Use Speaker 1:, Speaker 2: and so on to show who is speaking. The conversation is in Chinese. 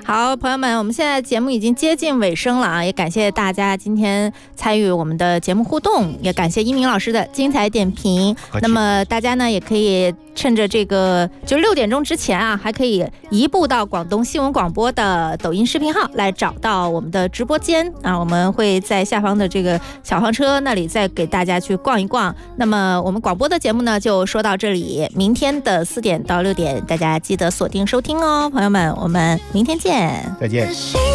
Speaker 1: 好，朋友们，我们现在节目已经接近尾声了啊，也感谢大家今天参与我们的节目互动，也感谢一鸣老师的精彩点评。那么大家呢，也可以趁着这个就6点钟之前啊，还可以移步到广东新闻广播的抖音视频号来找到我们的直播间啊，我们会在下方的这个小黄车那里再给大家去逛一逛。那么我们广播的节目呢，就说到这里，明天的4点到6点，大家记得锁定收听哦，朋友们，我们明天见，
Speaker 2: 再见。